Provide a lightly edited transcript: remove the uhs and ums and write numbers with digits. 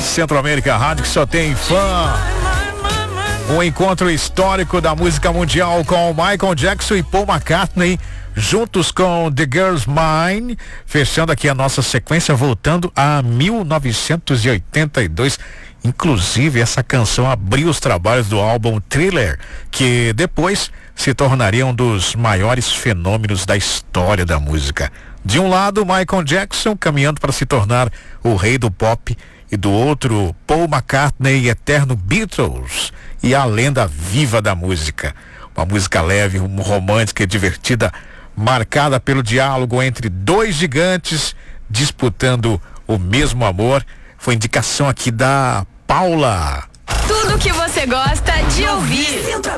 Centro-América, rádio que só tem fã. Um encontro histórico da música mundial com Michael Jackson e Paul McCartney, juntos com The Girl's Mine, fechando aqui a nossa sequência, voltando a 1982. Inclusive, essa canção abriu os trabalhos do álbum Thriller, que depois se tornaria um dos maiores fenômenos da história da música. De um lado, Michael Jackson caminhando para se tornar o rei do pop, e do outro, Paul McCartney, eterno Beatles e a lenda viva da música. Uma música leve, romântica e divertida, marcada pelo diálogo entre dois gigantes disputando o mesmo amor. Foi indicação aqui da Paula. Tudo que você gosta de ouvir.